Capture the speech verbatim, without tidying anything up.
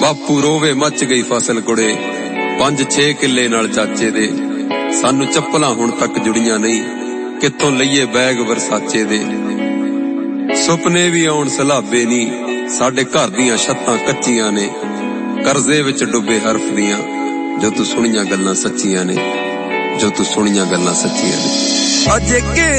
ਬਾਪੂ ਰੋਵੇ ਮੱਚ ਗਈ ਫਸਲ ਕੁੜੇ ਪੰਜ ਛੇ ਕਿੱਲੇ ਨਾਲ ਚਾਚੇ ਦੇ। ਸਾਨੂੰ ਚੱਪਲਾਂ ਹੁਣ ਤੱਕ ਜੁੜੀਆਂ ਨਹੀਂ, ਕਿੱਥੋਂ ਲਈਏ ਬੈਗ ਵਰਸਾਚੇ ਦੇ। ਸੁਪਨੇ ਵੀ ਆਉਣ ਸਲਾਬੇ ਨਹੀਂ, ਸਾਡੇ ਘਰ ਦੀਆਂ ਛੱਤਾਂ ਕੱਚੀਆਂ ਨੇ। ਕਰਜ਼ੇ ਵਿੱਚ ਡੁੱਬੇ ਹਰਫ ਦੀਆਂ, ਜੋ ਤੂੰ ਸੁਣੀਆਂ ਗੱਲਾਂ ਸੱਚੀਆਂ ਨੇ, ਜੋ ਤੂੰ ਸੁਣੀਆਂ ਗੱਲਾਂ ਸੱਚੀਆਂ ਨੇ। ਅਜੇ ਕੇ